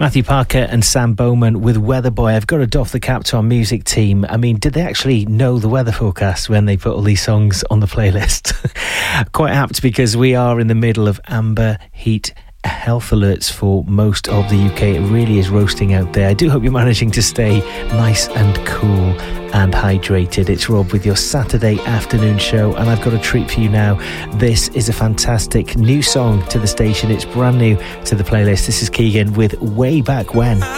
Matthew Parker and Sam Bowman with Weather Boy. I've got to doff the cap to our music team. I mean, did they actually know the weather forecast when they put all these songs on the playlist? Quite apt, because we are in the middle of amber heat health alerts for most of the UK. It really is roasting out there. I do hope you're managing to stay nice and cool and hydrated. It's Rob with your Saturday afternoon show, and I've got a treat for you now. This is a fantastic new song to the station. It's brand new to the playlist. This is Keegan with Way Back When.